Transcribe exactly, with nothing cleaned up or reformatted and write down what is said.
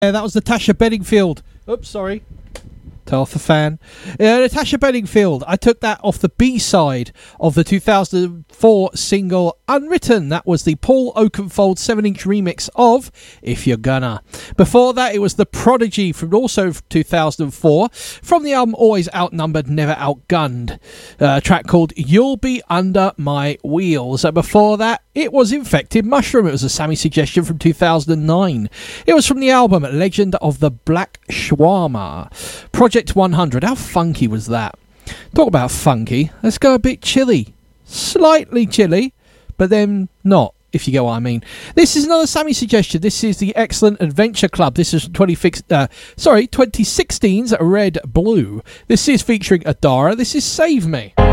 Yeah, that was Natasha Bedingfield. Oops, sorry. Turn off the fan. Uh, Natasha Bedingfield. I took that off the B-side of the two thousand four single Unwritten. That was the Paul Oakenfold seven inch remix of If You're Gonna. Before that, it was The Prodigy from also two thousand four from the album Always Outnumbered, Never Outgunned. Uh, a track called You'll Be Under My Wheels. Uh, before that, it was Infected Mushroom. It was a Sammy suggestion from two thousand nine. It was from the album Legend of the Black Shawarma. Project one hundred. How funky was that? Talk about funky. Let's go a bit chilly. Slightly chilly, but then not, if you get what I mean. This is another Sammy suggestion. This is the Excellent Adventure Club. This is twenty, uh, sorry, twenty sixteen's Red Blue. This is featuring Adara. This is Save Me.